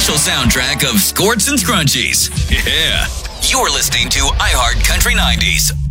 official soundtrack of Skorts and Scrunchies. Yeah. You're listening to iHeart Country 90s.